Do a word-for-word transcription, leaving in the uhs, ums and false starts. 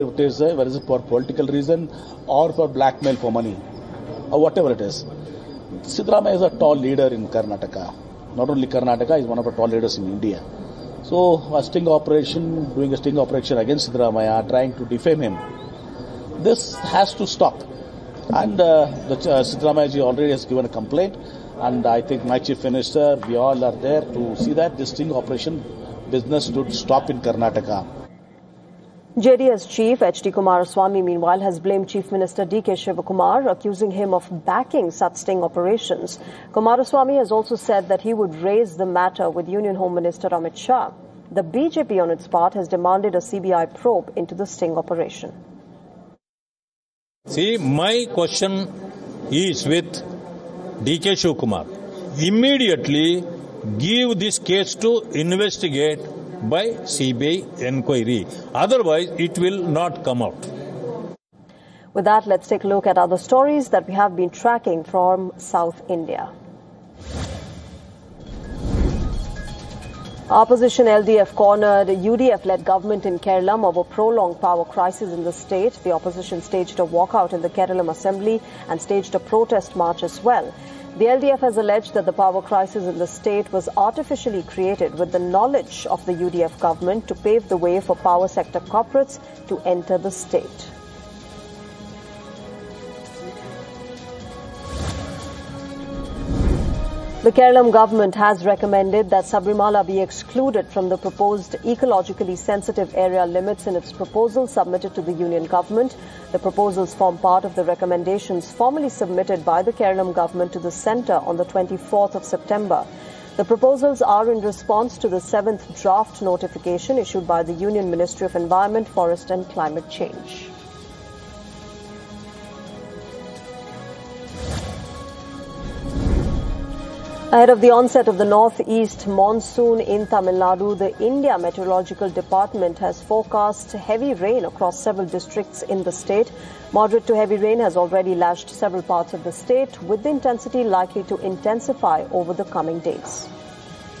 It is, uh, whether it's for political reason or for blackmail for money or whatever it is. Siddaramaiah is a tall leader in Karnataka. Not only Karnataka, he is one of the tall leaders in India. So a sting operation, doing a sting operation against Siddaramaiah, trying to defame him. This has to stop. And uh, the, uh, Siddaramaiah ji already has given a complaint. And I think my chief minister, we all are there to see that this sting operation business should stop in Karnataka. J D S chief H D Kumaraswamy, meanwhile, has blamed Chief Minister D K Shivakumar, accusing him of backing such sting operations. Kumaraswamy has also said that he would raise the matter with Union Home Minister Amit Shah. The B J P, on its part, has demanded a C B I probe into the sting operation. See, my question is with D K Shivakumar. Immediately give this case to investigate by C B I inquiry. Otherwise, it will not come out. With that, let's take a look at other stories that we have been tracking from South India. Opposition L D F cornered U D F-led government in Kerala over prolonged power crisis in the state. The opposition staged a walkout in the Kerala Assembly and staged a protest march as well. The L D F has alleged that the power crisis in the state was artificially created with the knowledge of the U D F government to pave the way for power sector corporates to enter the state. The Kerala government has recommended that Sabarimala be excluded from the proposed ecologically sensitive area limits in its proposal submitted to the union government. The proposals form part of the recommendations formally submitted by the Kerala government to the centre on the twenty-fourth of September. The proposals are in response to the seventh draft notification issued by the Union Ministry of Environment, Forest and Climate Change. Ahead of the onset of the northeast monsoon in Tamil Nadu, the India Meteorological Department has forecast heavy rain across several districts in the state. Moderate to heavy rain has already lashed several parts of the state, with the intensity likely to intensify over the coming days.